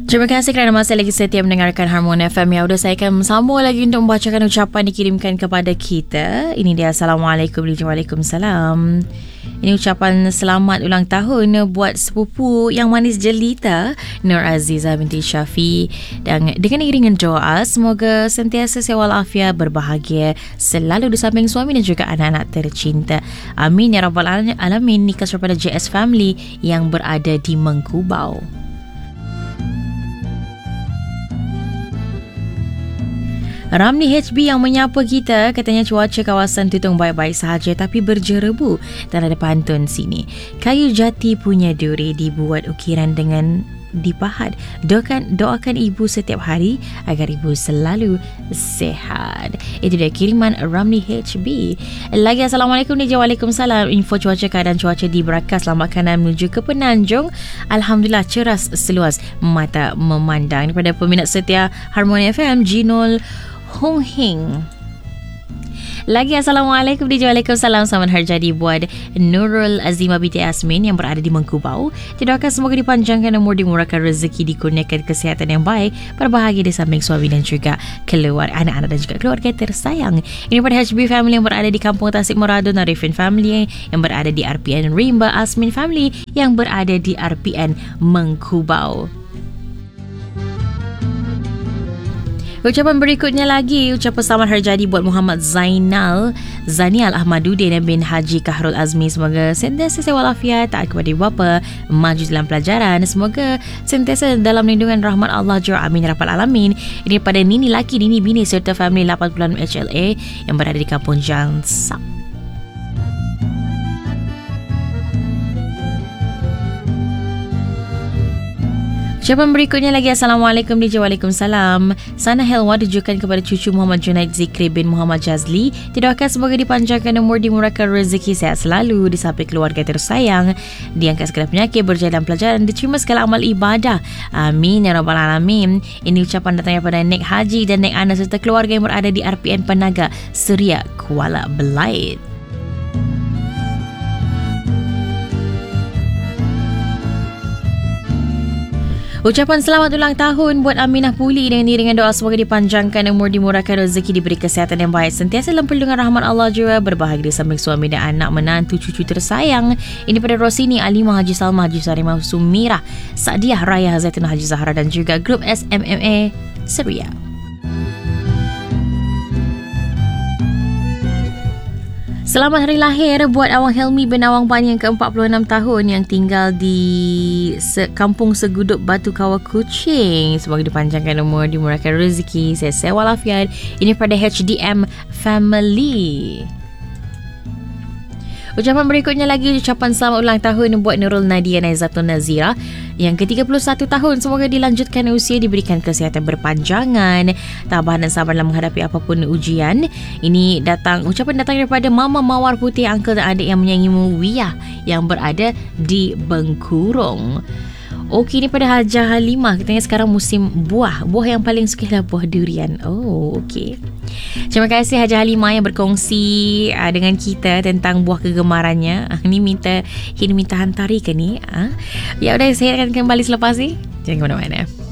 Terima kasih kerana masih lagi setia mendengarkan Harmon FM. Ya, udah saya akan sambung lagi untuk membacakan ucapan dikirimkan kepada kita. Ini dia, Assalamualaikum. Waalaikumsalam. Ini ucapan selamat ulang tahun buat sepupu yang manis jelita, Nur Azizah binti Syafi. Dan dengan iringan doa, semoga sentiasa sehat walafiat, berbahagia, selalu di samping suami dan juga anak-anak tercinta. Amin ya rabbal alamin. Nikah daripada JS Family yang berada di Mengkubau. Ramli HB yang menyapa kita, katanya cuaca kawasan Tutong baik-baik sahaja tapi berjerebu dan ada pantun sini. Kayu jati punya duri dibuat ukiran dengan dipahat. Doakan ibu setiap hari agar ibu selalu sehat. Itu dia kiriman Ramli HB. Lagi Assalamualaikum dan Waalaikumsalam. Info cuaca, keadaan cuaca di Berakas lambat kanan menuju ke Penanjung. Alhamdulillah ceras seluas mata memandang. Daripada peminat setia Harmoni FM, Jinul Hong Hing. Lagi Assalamualaikum dan Waalaikumsalam. Selamat hari jadi buat Nurul Azimah binti Asmin yang berada di Mengkubau. Didoakan semoga dipanjangkan umur, dimurahkan rezeki, dikurniakan kesihatan yang baik, berbahagia di samping suami dan juga keluarga, anak-anak dan juga keluarga tersayang. Ini pada HB Family yang berada di Kampung Tasik Meradun, Arifin Family yang berada di RPN Rimba, Asmin Family yang berada di RPN Mengkubau. Ucapan berikutnya lagi, ucapan selamat hari jadi buat Muhammad Zanial Ahmaduddin bin Haji Kahrul Azmi. Semoga sentiasa sehat walafiat, taat kepada ibu bapa, maju dalam pelajaran. Semoga sentiasa dalam lindungan rahmat Allah Jalla. Amin ya rabbal alamin. Ini pada Nini laki, Nini bini serta family 80 HLA yang berada di Kampung Jangsak. Ucapan berikutnya lagi, Assalamualaikum dan Waalaikumsalam. Sana helwa ditujukan kepada cucu Muhammad Junaid Zikri bin Muhammad Jazli. Didoakan semoga dipanjangkan umur, dimurahkan rezeki, sehat selalu di samping keluarga tersayang, diangkat segala penyakit, berjaya dalam pelajaran, diterima segala amal ibadah. Amin ya rabbal alamin. Ini ucapan datangnya pada Nek Haji dan Nek Ana serta keluarga yang berada di RPN Penaga Seria, Kuala Belait. Ucapan selamat ulang tahun buat Aminah Puli dengan iringan doa semoga dipanjangkan umur, dimurahkan rezeki, diberi kesihatan yang baik, sentiasa dalam perlindungan rahmat Allah juga, berbahagia di samping suami dan anak, menantu, cucu tersayang. Ini pada Rosini, Alimah, Haji Salma, Haji Sarimah, Sumirah, Sadiah, Raya, Zaitun, Haji Zahra dan juga grup SMMA Seria. Selamat hari lahir buat Awang Helmi bin Awang Pani yang ke-46 tahun yang tinggal di Kampung Seguduk Batu Kawah Kuching. Semoga dipanjangkan umur, dimurahkan rezeki, sehat walafiat. Ini pada HDM Family. Ucapan berikutnya lagi, ucapan selamat ulang tahun buat Nurul Nadia Naizatun Nazira yang ke-31 tahun. Semoga dilanjutkan usia, diberikan kesihatan berpanjangan, tabahan dan sabar dalam menghadapi apapun ujian. Ini ucapan datang daripada Mama Mawar Putih, uncle dan adik yang menyayangimu, Wiyah yang berada di Bengkurung. Okey, ni pada Hajah Halimah. Katanya sekarang musim buah. Buah yang paling suka adalah buah durian. Oh, okey. Terima kasih Hajah Halimah yang berkongsi dengan kita tentang buah kegemarannya. Ni minta hantari ke ni? Ya udah, saya akan kembali selepas ni. Jangan ke mana-mana.